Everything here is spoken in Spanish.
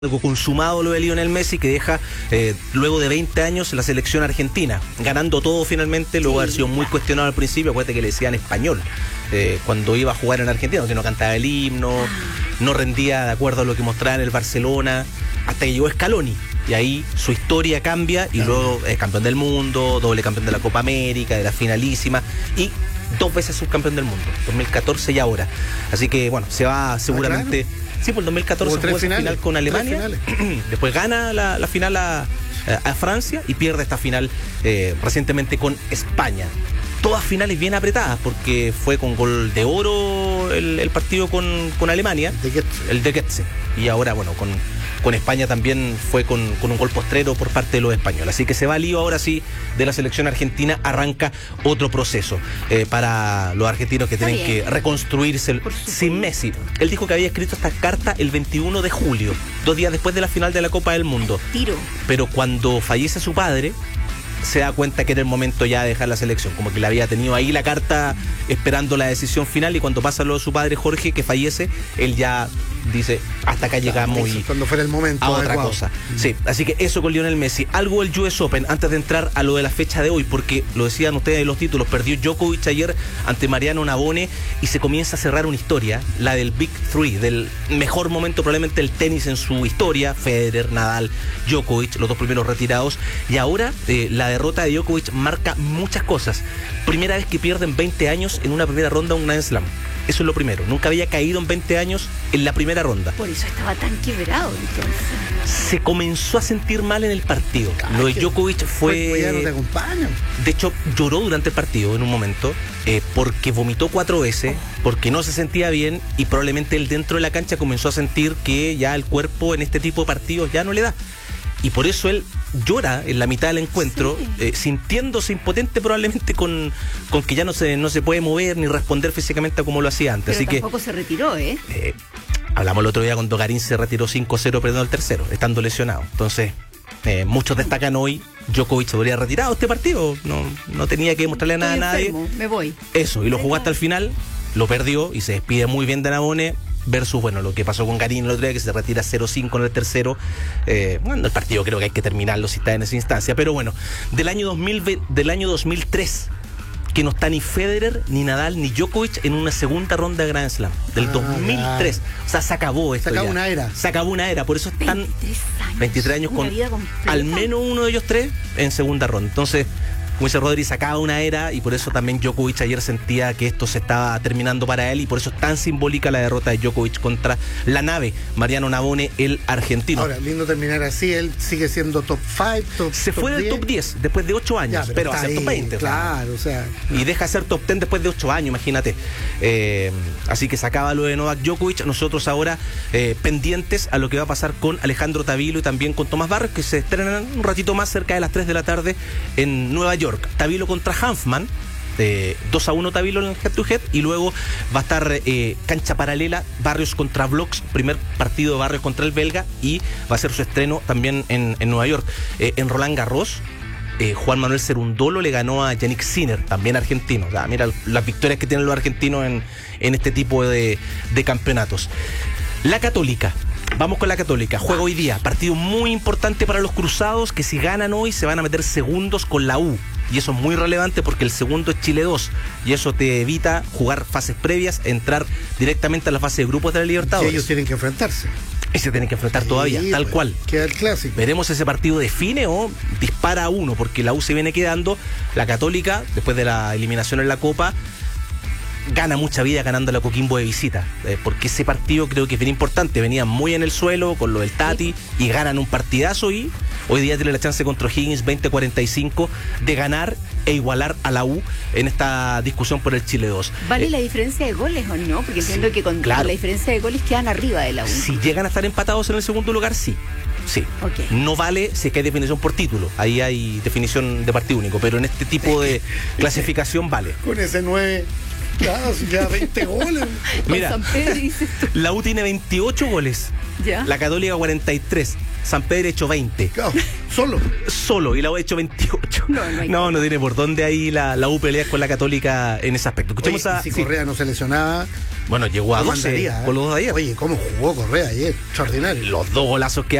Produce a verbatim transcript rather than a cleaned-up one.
Algo consumado lo de Lionel Messi, que deja eh, luego de veinte años la selección argentina, ganando todo finalmente, luego de haber sido muy cuestionado al principio. Acuérdate que le decían español eh, cuando iba a jugar en Argentina, que no cantaba el himno, no rendía de acuerdo a lo que mostraba en el Barcelona, hasta que llegó Scaloni, y ahí su historia cambia, y luego es campeón del mundo, doble campeón de la Copa América, de la finalísima, y dos veces subcampeón del mundo, dos mil catorce y ahora. Así que bueno, se va seguramente... Ah, claro. Sí, por el dos mil catorce jugó esa final con Alemania, después gana la, la final a, a Francia y pierde esta final eh, recientemente con España. Todas finales bien apretadas, porque fue con gol de oro el, el partido con, con Alemania, de el de Goetze, y ahora bueno, con, con España también fue con, con un gol postrero por parte de los españoles. Así que se va lío ahora sí de la selección argentina, arranca otro proceso eh, para los argentinos que tienen que reconstruirse sin Messi. Él dijo que había escrito esta carta el veintiuno de julio, dos días después de la final de la Copa del Mundo. Tiro. Pero cuando fallece su padre, se da cuenta que era el momento ya de dejar la selección, como que le había tenido ahí la carta esperando la decisión final, y cuando pasa lo de su padre Jorge, que fallece, él ya dice, hasta acá llegamos, y cuando fuera el momento a otra adecuado. cosa. Sí, así que eso con Lionel Messi. Algo del U S Open, antes de entrar a lo de la fecha de hoy, porque lo decían ustedes en los títulos, perdió Djokovic ayer ante Mariano Navone, y se comienza a cerrar una historia, la del Big Three, del mejor momento probablemente del tenis en su historia: Federer, Nadal, Djokovic, los dos primeros retirados, y ahora eh, la derrota de Djokovic marca muchas cosas. Primera vez que pierde en veinte años en una primera ronda un Grand Slam. Eso es lo primero. Nunca había caído en veinte años en la primera ronda. Por eso estaba tan quebrado entonces. Se comenzó a sentir mal en el partido. Ay, lo de Djokovic fue... Pues ya no te acompañan. De hecho, lloró durante el partido en un momento, eh, porque vomitó cuatro veces, porque no se sentía bien, y probablemente él dentro de la cancha comenzó a sentir que ya el cuerpo en este tipo de partidos ya no le da. Y por eso él llora en la mitad del encuentro, sí. eh, sintiéndose impotente probablemente con, con que ya no se, no se puede mover ni responder físicamente como lo hacía antes. Pero Así tampoco que, se retiró, ¿eh? eh hablamos el otro día cuando Garín se retiró cinco cero perdiendo el tercero, estando lesionado. Entonces, eh, muchos destacan hoy, Djokovic se habría retirado este partido, no, no tenía que mostrarle nada a nadie. Enfermo, me voy. Eso, y lo jugó hasta el final, lo perdió y se despide muy bien de Navone. Versus, bueno, lo que pasó con Garín el otro día, que se retira cero cinco en el tercero. Eh, bueno, el partido creo que hay que terminarlo si está en esa instancia. Pero bueno, del año dos mil, del año dos mil tres, que no está ni Federer, ni Nadal, ni Djokovic en una segunda ronda de Grand Slam. Del ah, dos mil tres. Claro. O sea, se acabó esto. Se acabó ya. una era. Se acabó una era. Por eso están veintitrés años, veintitrés años con al menos uno de ellos tres en segunda ronda. Entonces, como dice Rodri, sacaba una era, y por eso también Djokovic ayer sentía que esto se estaba terminando para él, y por eso es tan simbólica la derrota de Djokovic contra la nave Mariano Navone, el argentino. Ahora, lindo terminar así, él sigue siendo top cinco, top Se fue del top diez después de ocho años, ya, pero, pero a ser top veinte. Claro, o sea. Y deja de ser top diez después de ocho años, imagínate. Eh, así que sacaba lo de Novak Djokovic. Nosotros ahora eh, pendientes a lo que va a pasar con Alejandro Tavilo y también con Tomás Barrios, que se estrenan un ratito más, cerca de las tres de la tarde en Nueva York. Tavilo contra Hanfman, eh, dos a uno Tavilo en el head to head, y luego va a estar eh, cancha paralela, Barrios contra Blocks, primer partido de Barrios contra el belga, y va a ser su estreno también en, en Nueva York. Eh, en Roland Garros, eh, Juan Manuel Cerundolo le ganó a Yannick Sinner, también argentino. O sea, mira las victorias que tienen los argentinos en, en este tipo de, de campeonatos. La Católica. Vamos con la Católica. Juega hoy día. Partido muy importante para los cruzados, que si ganan hoy se van a meter segundos con la U. Y eso es muy relevante porque el segundo es Chile dos. Y eso te evita jugar fases previas, entrar directamente a la fase de grupos de la Libertadores. Y ellos tienen que enfrentarse. Y se tienen que enfrentar sí, todavía, tal pues, cual. Queda el clásico. Veremos si ese partido define o dispara a uno, porque la U se viene quedando. La Católica, después de la eliminación en la Copa, gana mucha vida ganando la Coquimbo de visita, eh, porque ese partido creo que es bien importante. Venían muy en el suelo con lo del Tati, y ganan un partidazo, y hoy día tiene la chance contra O'Higgins veinte cuarenta y cinco de ganar e igualar a la U en esta discusión por el Chile dos. ¿Vale eh, la diferencia de goles o no? Porque entiendo sí, que con claro. la diferencia de goles quedan arriba de la U. Si llegan a estar empatados en el segundo lugar, sí. Sí, okay. No vale si es que hay definición por título. Ahí hay definición de partido único, pero en este tipo de clasificación vale. Con ese nueve... Claro, ya veinte goles. Mira, San Pedro, dices tú. La U tiene veintiocho goles. ¿Ya? La Católica cuarenta y tres. San Pedro ha hecho veinte. Claro, solo. Solo, y la U ha hecho veintiocho. No, no, hay no, no tiene por dónde ahí la, la U pelea con la Católica en ese aspecto. Escuchemos Oye, a. si sí. Correa no se lesionaba, Bueno, llegó a Lo doce mandaría, ¿eh? con los dos de ayer. Oye, cómo jugó Correa ayer. Extraordinario. Los dos golazos que